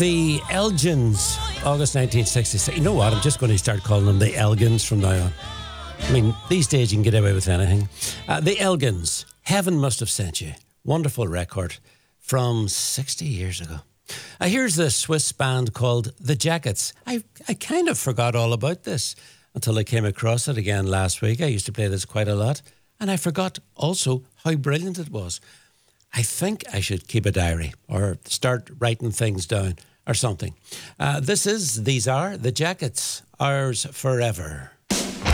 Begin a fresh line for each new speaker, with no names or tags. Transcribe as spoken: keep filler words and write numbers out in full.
The Elgins, August nineteen sixty-six. You know what? I'm just going to start calling them the Elgins from now on. I mean, these days you can get away with anything. Uh, the Elgins, Heaven Must Have Sent You. Wonderful record from sixty years ago. Uh, here's the Swiss band called The Jackets. I, I kind of forgot all about this until I came across it again last week. I used to play this quite a lot. And I forgot also how brilliant it was. I think I should keep a diary or start writing things down or something. Uh, this is, these are The Jackets, Ours Forever.